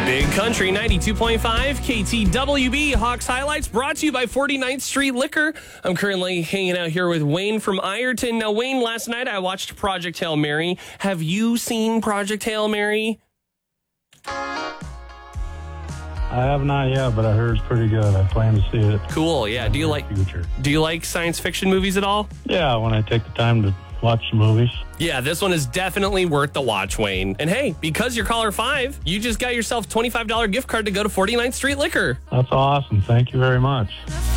Big Country 92.5 KTWB Hawks Highlights brought to you by 49th Street Liquor. I'm currently hanging out here with Wayne from Ironton. Now, Wayne, last night I watched Project Hail Mary. Have you seen Project Hail Mary? I have not yet, but I heard it's pretty good. I plan to see it. Cool, yeah. Do you like science fiction movies at all? Yeah, when I take the time to watch the movies. Yeah, this one is definitely worth the watch, Wayne. And hey, because you're caller 5, you just got yourself $25 gift card to go to 49th Street Liquor. That's awesome. Thank you very much.